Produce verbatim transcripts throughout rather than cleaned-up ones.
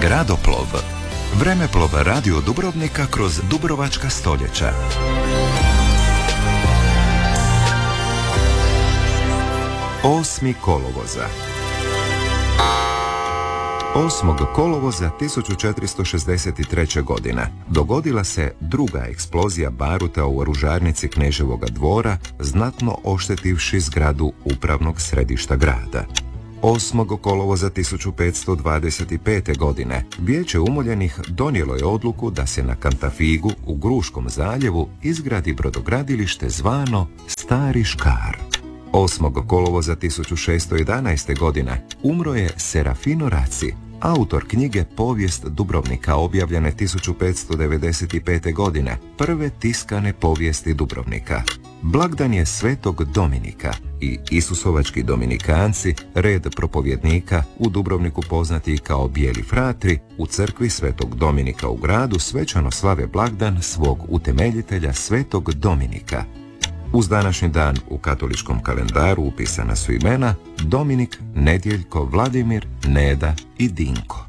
Gradoplov. Vremeplov Radio Dubrovnika kroz dubrovačka stoljeća. Osmi kolovoza. Osmog kolovoza tisuću četiristo šezdeset treće. godine dogodila se druga eksplozija baruta u oružarnici Kneževoga dvora, znatno oštetivši zgradu upravnog središta grada. Osmog kolovoza tisuću petsto dvadeset pete. godine Vijeće umoljenih donijelo je odluku da se na Kantafigu u Gruškom zaljevu izgradi brodogradilište zvano Stari Škar. Osmog kolovoza tisuću šesto jedanaeste. godine umro je Serafino Raci, autor knjige Povijest Dubrovnika, objavljene tisuću petsto devedeset pete. godine, prve tiskane povijesti Dubrovnika. Blagdan je Svetog Dominika i Isusovački dominikanci, red propovjednika u Dubrovniku poznati kao Bijeli fratri, u crkvi Svetog Dominika u gradu svečano slave blagdan svog utemeljitelja Svetog Dominika. Uz današnji dan u katoličkom kalendaru upisana su imena Dominik, Nedjeljko, Vladimir, Neda i Dinko.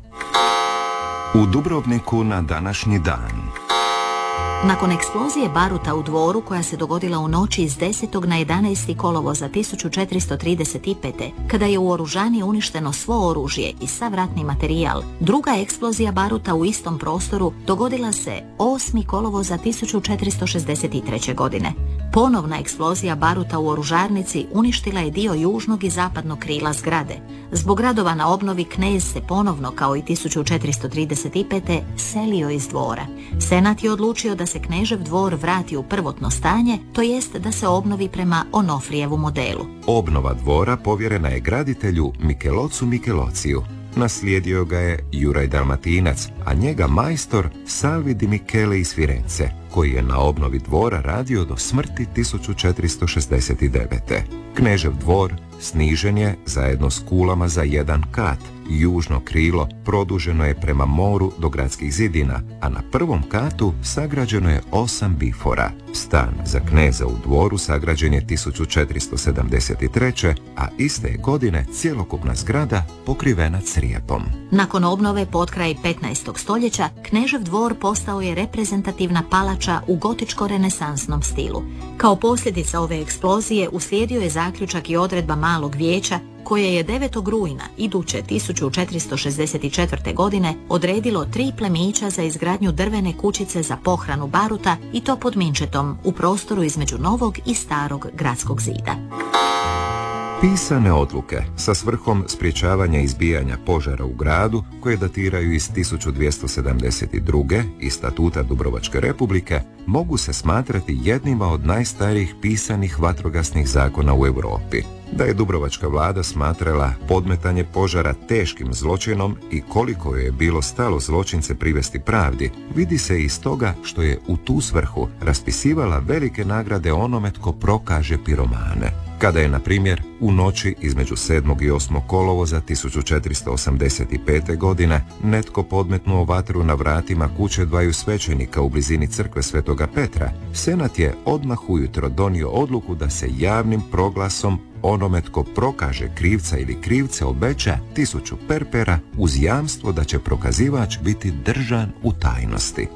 U Dubrovniku na današnji dan. Nakon eksplozije baruta u dvoru koja se dogodila u noći iz desetog na jedanaesti kolovoza tisuću četiristo trideset pete. kada je u oružani uništeno svo oružje i sav ratni materijal, druga eksplozija baruta u istom prostoru dogodila se osmog kolovoza tisuću četiristo šezdeset treće. godine. Ponovna eksplozija baruta u oružarnici uništila je dio južnog i zapadnog krila zgrade. Zbog radova na obnovi knez se ponovno, kao i tisuću četiristo trideset pete. selio iz dvora. Senat je odlučio da se Knežev dvor vrati u prvotno stanje, to jest da se obnovi prema Onofrijevu modelu. Obnova dvora povjerena je graditelju Mikelocu Mikelociju. Naslijedio ga je Juraj Dalmatinac, a njega majstor Salvi di Michele iz Firence, koji je na obnovi dvora radio do smrti tisuću četiristo šezdeset devete. Knežev dvor snižen je zajedno s kulama za jedan kat. Južno krilo produženo je prema moru do gradskih zidina, a na prvom katu sagrađeno je osam bifora. Stan za kneza u dvoru sagrađen je tisuću četiristo sedamdeset treće. a iste je godine cjelokupna zgrada pokrivena crijepom. Nakon obnove potkraj petnaestog. stoljeća, Knežev dvor postao je reprezentativna palača u gotičko-renesansnom stilu. Kao posljedica ove eksplozije uslijedio je zaključak i odredba Malog vijeća, koje je devetog rujna iduće tisuću četiristo šezdeset četvrte. godine odredilo tri plemića za izgradnju drvene kućice za pohranu baruta, i to pod Minčetom, u prostoru između Novog i Starog gradskog zida. Pisane odluke sa svrhom sprječavanja izbijanja požara u gradu, koje datiraju iz tisuću dvjesto sedamdeset druge. i Statuta Dubrovačke republike, mogu se smatrati jednima od najstarijih pisanih vatrogasnih zakona u Europi. Da je Dubrovačka vlada smatrala podmetanje požara teškim zločinom i koliko joj je bilo stalo zločince privesti pravdi, vidi se iz toga što je u tu svrhu raspisivala velike nagrade onome tko prokaže piromane. Kada je, na primjer, u noći između sedmog i osmog kolovoza tisuću četiristo osamdeset pete. godine netko podmetnuo vatru na vratima kuće dvaju svećenika u blizini crkve Svetoga Petra, Senat je odmah ujutro donio odluku da se javnim proglasom onome tko prokaže krivca ili krivce obeća tisuću perpera uz jamstvo da će prokazivač biti držan u tajnosti.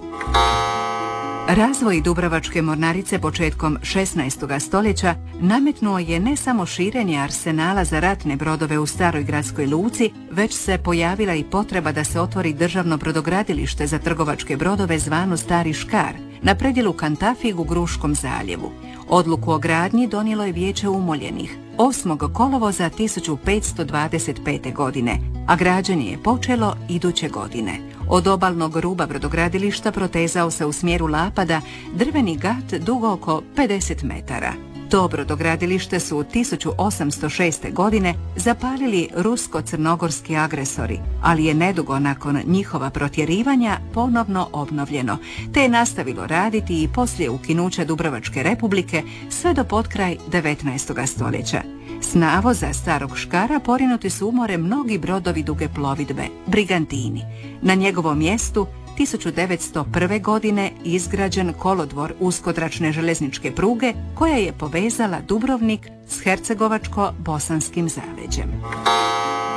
Razvoj Dubrovačke mornarice početkom šesnaestog. stoljeća nametnuo je ne samo širenje arsenala za ratne brodove u Staroj gradskoj luci, već se pojavila i potreba da se otvori državno brodogradilište za trgovačke brodove zvano Stari Škar na predjelu Kantafig u Gruškom zaljevu. Odluku o gradnji donijelo je Vijeće umoljenih osmog kolovoza tisuću petsto dvadeset pete. godine, a građenje je počelo iduće godine. Od obalnog ruba brodogradilišta protezao se u smjeru Lapada drveni gat dug oko pedeset metara. To brodogradilište su tisuću osamsto šeste. godine zapalili rusko-crnogorski agresori, ali je nedugo nakon njihova protjerivanja ponovno obnovljeno, te je nastavilo raditi i poslije ukinuća Dubrovačke republike sve do potkraj devetnaestog. stoljeća. S navoza Starog Škara porinuti su u more mnogi brodovi duge plovidbe, brigantini. Na njegovom mjestu tisuću devetsto prve. godine izgrađen kolodvor uskotračne željezničke pruge koja je povezala Dubrovnik s Hercegovačko-bosanskim zaleđem.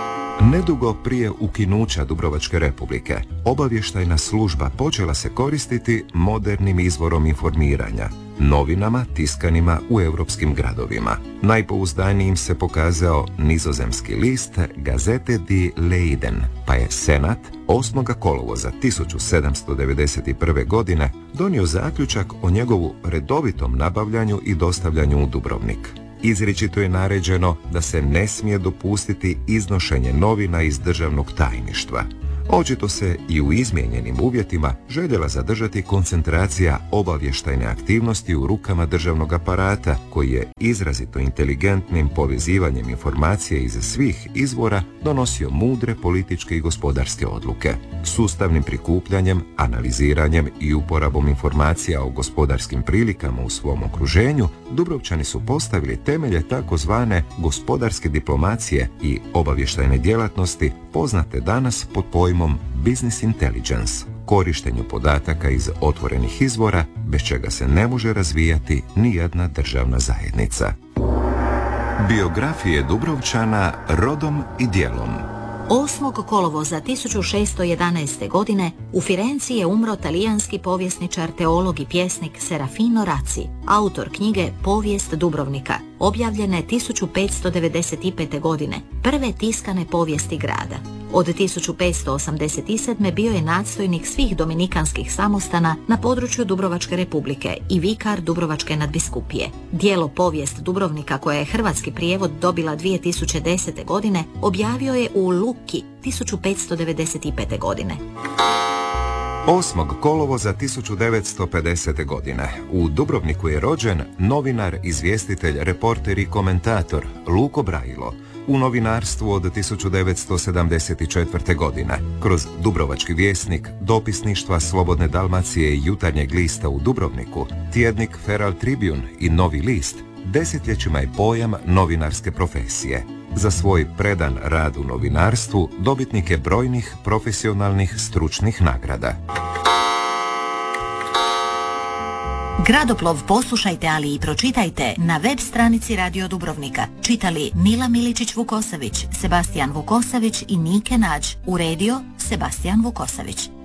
Nedugo prije ukinuća Dubrovačke republike, obavještajna služba počela se koristiti modernim izvorom informiranja, novinama tiskanima u europskim gradovima. Najpouzdanijim se pokazao nizozemski list Gazete die Leiden, pa je Senat osmog kolovoza tisuću sedamsto devedeset prve. godine donio zaključak o njegovu redovitom nabavljanju i dostavljanju u Dubrovnik. Izričito je naređeno da se ne smije dopustiti iznošenje novina iz državnog tajništva. Očito se i u izmijenjenim uvjetima željela zadržati koncentracija obavještajne aktivnosti u rukama državnog aparata, koji je izrazito inteligentnim povezivanjem informacije iz svih izvora donosio mudre političke i gospodarske odluke. Sustavnim prikupljanjem, analiziranjem i uporabom informacija o gospodarskim prilikama u svom okruženju, Dubrovčani su postavili temelje takozvane gospodarske diplomacije i obavještajne djelatnosti, poznate danas pod pojmom business intelligence, korištenju podataka iz otvorenih izvora, bez čega se ne može razvijati ni jedna državna zajednica. Biografije Dubrovčana rodom i djelom. osmog kolovoza tisuću šesto jedanaeste. godine u Firenci je umro talijanski povjesničar, teolog i pjesnik Serafino Raci, autor knjige Povijest Dubrovnika, objavljene tisuću petsto devedeset pete. godine, prve tiskane povijesti grada. Od tisuću petsto osamdeset sedme. bio je nadstojnik svih dominikanskih samostana na području Dubrovačke republike i vikar Dubrovačke nadbiskupije. Djelo Povijest Dubrovnika, koja je hrvatski prijevod dobila dvije tisuće desete. godine, objavio je u Lucki tisuću petsto devedeset pete. godine. osmog kolovoza tisuću devetsto pedesete. godine u Dubrovniku je rođen novinar, izvjestitelj, reporter i komentator Luko Brailo. U novinarstvu od tisuću devetsto sedamdeset četvrte. godine, kroz Dubrovački vjesnik, dopisništva Slobodne Dalmacije i Jutarnjeg lista u Dubrovniku, tjednik Feral Tribune i Novi list, desetljećima je pojam novinarske profesije. Za svoj predan rad u novinarstvu dobitnik je brojnih profesionalnih stručnih nagrada. Gradoplov poslušajte, ali i pročitajte na web stranici Radio Dubrovnika. Čitali Mila Miličić-Vukosavić, Sebastijan Vukosavić i Nike Nađ. Uredio Sebastijan Vukosavić.